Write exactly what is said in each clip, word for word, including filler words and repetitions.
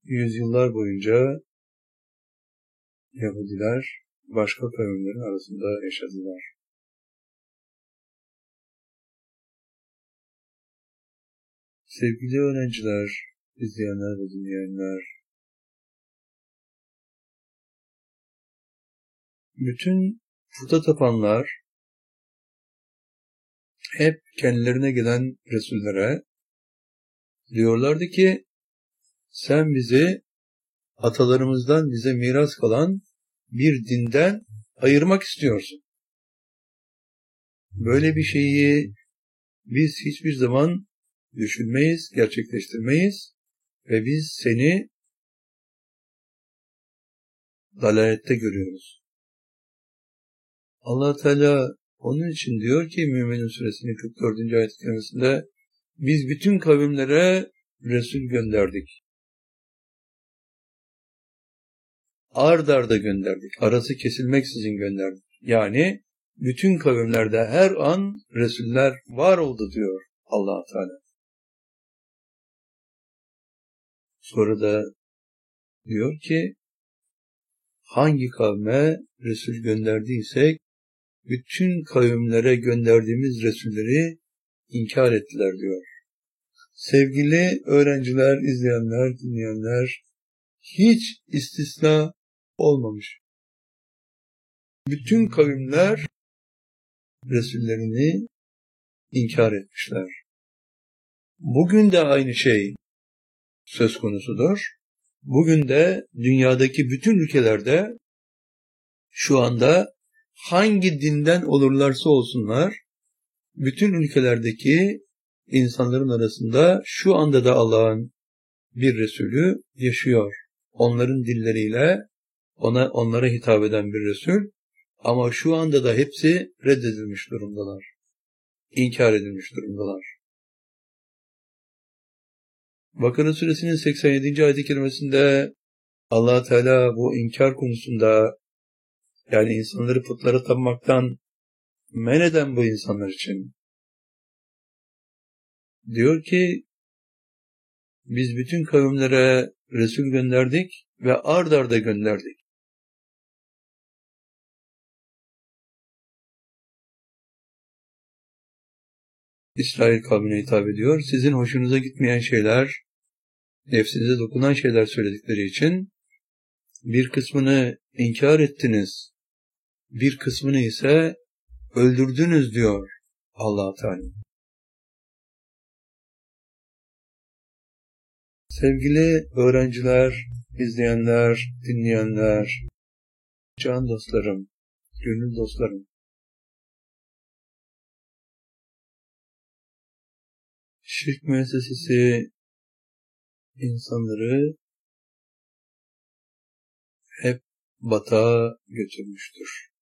yüzyıllar boyunca Yahudiler başka kavimlerin arasında yaşadılar. Sevgili öğrenciler, izleyenler ve dinleyenler, bütün puta tapanlar hep kendilerine gelen Resullere diyorlardı ki, sen bizi atalarımızdan bize miras kalan bir dinden ayırmak istiyorsun. Böyle bir şeyi biz hiçbir zaman düşünmeyiz, gerçekleştirmeyiz ve biz seni dalalette görüyoruz. Allah Teala onun için diyor ki Mü'minin Suresinin kırk dördüncü ayet-i kerimesinde, biz bütün kavimlere Resul gönderdik. Ard arda gönderdik. Arası kesilmeksizin gönderdik. Yani bütün kavimlerde her an Resuller var oldu diyor Allah Teala. Sonra da diyor ki, hangi kavme Resul gönderdiysek bütün kavimlere gönderdiğimiz Resulleri inkar ettiler diyor. Sevgili öğrenciler, izleyenler, dinleyenler, hiç istisna olmamış. Bütün kavimler Resullerini inkar etmişler. Bugün de aynı şey söz konusudur. Bugün de dünyadaki bütün ülkelerde şu anda hangi dinden olurlarsa olsunlar, bütün ülkelerdeki insanların arasında şu anda da Allah'ın bir Resulü yaşıyor. Onların dilleriyle ona, onlara hitap eden bir Resul, ama şu anda da hepsi reddedilmiş durumdalar. İnkar edilmiş durumdalar. Bakara Suresinin seksen yedinci ayet-i kerimesinde Allah Teala bu inkar konusunda, yani insanları putlara tapmaktan men eden bu insanlar için diyor ki, biz bütün kavimlere Resul gönderdik ve ard arda gönderdik. İsrail kavmine hitap ediyor. Sizin hoşunuza gitmeyen şeyler, nefsinize dokunan şeyler söyledikleri için bir kısmını inkar ettiniz, bir kısmını ise öldürdünüz diyor Allah Teala. Sevgili öğrenciler, izleyenler, dinleyenler, can dostlarım, gönül dostlarım, şirk müessesesi insanları hep batağa götürmüştür.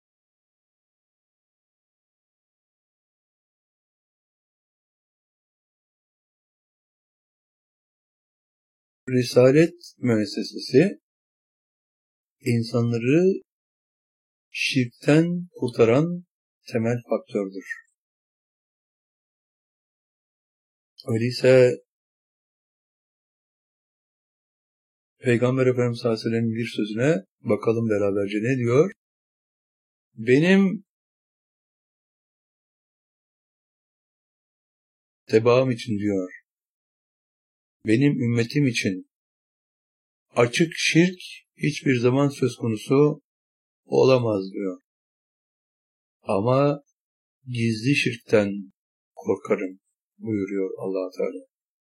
Risalet müessesesi insanları şirkten kurtaran temel faktördür. Öyleyse Peygamber Efendimiz sallallahu aleyhi ve sellem'in bir sözüne bakalım beraberce ne diyor? Benim tebaam için diyor, benim ümmetim için açık şirk hiçbir zaman söz konusu olamaz diyor. Ama gizli şirkten korkarım buyuruyor Allah Teala.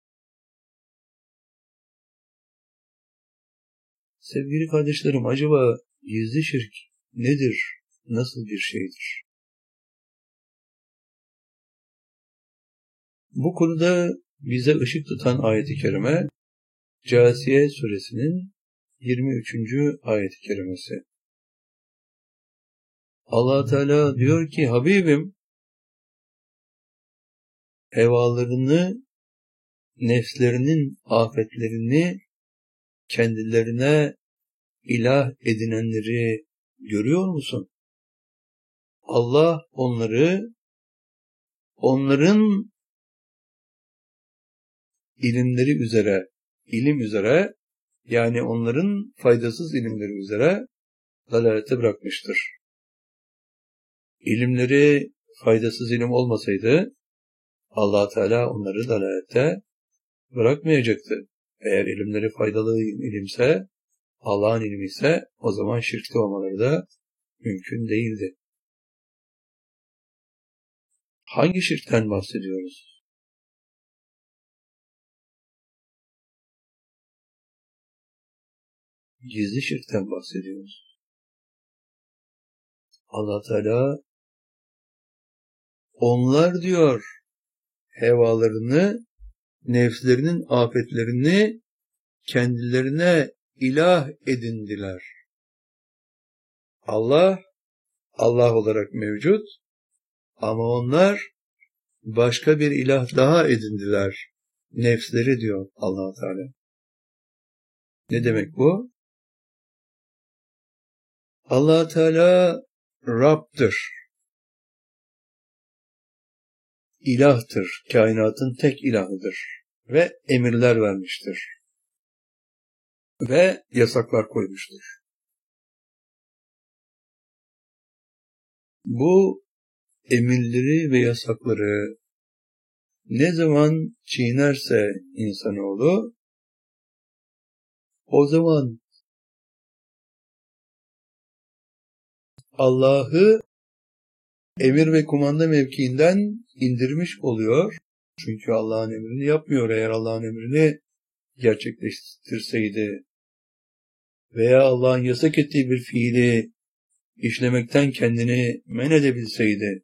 Sevgili kardeşlerim, acaba gizli şirk nedir? Nasıl bir şeydir? Bu konuda bize ışık tutan ayet-i kerime Câsiye suresinin yirmi üçüncü ayet-i kerimesi. Allah Teala diyor ki, Habibim, hevalarını, nefslerinin afetlerini kendilerine ilah edinenleri görüyor musun? Allah onları, onların ilimleri üzere, ilim üzere Yani onların faydasız ilimleri üzere dalalete bırakmıştır. İlimleri faydasız ilim olmasaydı Allah Teala onları dalalete bırakmayacaktı. Eğer ilimleri faydalı ilimse, Allah'ın ilmi ise o zaman şirkte olmaları da mümkün değildi. Hangi şirkten bahsediyoruz? Gizli şirkten bahsediyoruz. Allah Teala onlar diyor hevalarını, nefslerinin afetlerini kendilerine ilah edindiler. Allah, Allah olarak mevcut ama onlar başka bir ilah daha edindiler. Nefsleri diyor Allah Teala. Ne demek bu? Allah Teala Rab'dır. İlahtır. Kainatın tek ilahıdır. Ve emirler vermiştir. Ve yasaklar koymuştur. Bu emirleri ve yasakları ne zaman çiğnerse insanoğlu, o zaman Allah'ı emir ve kumanda mevkiinden indirmiş oluyor. Çünkü Allah'ın emrini yapmıyor. Eğer Allah'ın emrini gerçekleştirseydi veya Allah'ın yasak ettiği bir fiili işlemekten kendini men edebilseydi,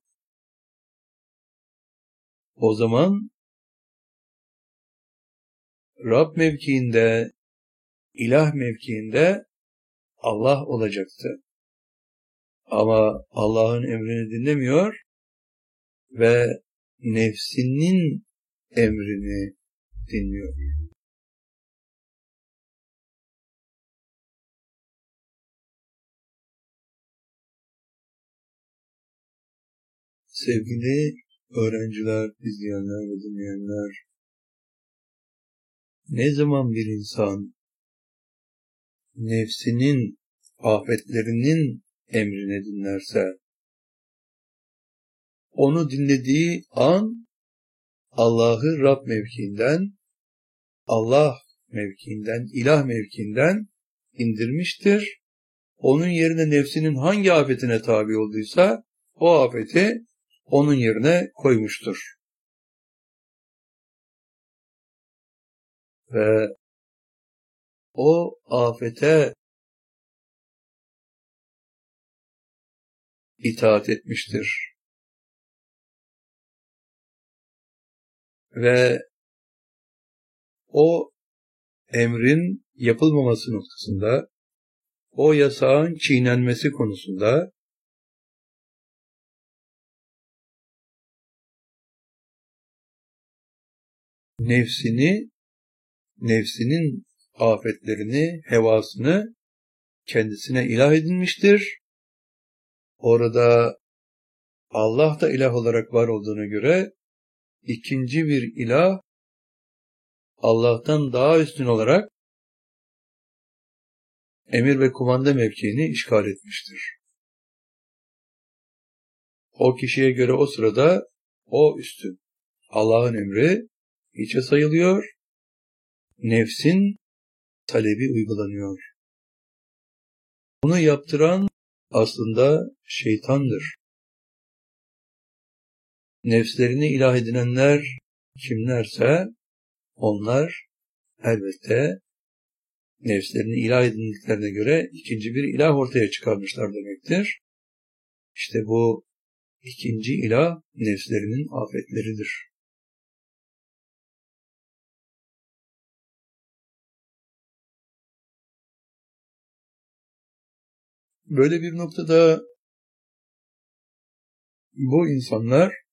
o zaman Rab mevkiinde, ilah mevkiinde Allah olacaktı. Ama Allah'ın emrini dinlemiyor ve nefsinin emrini dinliyor. Sevgili öğrenciler, izleyenler ve dinleyenler, ne zaman bir insan nefsinin afetlerinin emrini dinlerse, onu dinlediği an Allah'ı Rab mevkiinden, Allah mevkiinden, ilah mevkiinden indirmiştir. Onun yerine nefsinin hangi afetine tabi olduysa o afeti onun yerine koymuştur. Ve o afete itaat etmiştir. Ve o emrin yapılmaması noktasında, o yasağın çiğnenmesi konusunda nefsini, nefsinin afetlerini, hevasını kendisine ilah edinmiştir. Orada Allah da ilah olarak var olduğuna göre ikinci bir ilah Allah'tan daha üstün olarak emir ve kumanda mevkiini işgal etmiştir. O kişiye göre o sırada o üstün. Allah'ın emri hiçe sayılıyor, nefsin talebi uygulanıyor. Bunu yaptıran aslında şeytandır. Nefslerini ilah edinenler kimlerse onlar elbette nefslerini ilah edindiklerine göre ikinci bir ilah ortaya çıkarmışlar demektir. İşte bu ikinci ilah nefslerinin afetleridir. Böyle bir noktada bu insanlar